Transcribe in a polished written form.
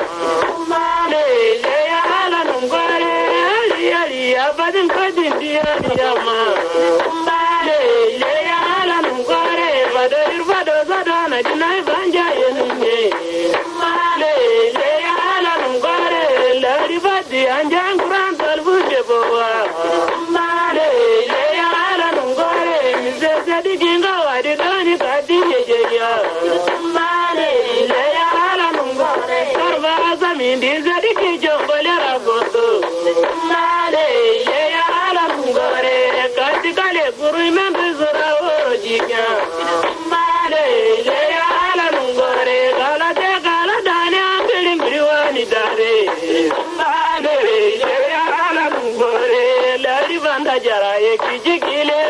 male le ala nungore ali abadin kadin dia ma male le ala nungore bado zadana dinai banja yenye male le ala nungore la ribadi anjang kuran talbu jeboa male le ala nungore mizeze diginga wadi dani kadiye jeya male le ala nungore karva zamindi zadi ki jongole ragoto male le ala nungore kadi kale guru membe zura orojiya male le ala nungore kala de kala dani ambili mbiwani dare male le ala nungore la ribanda jara ye kijigile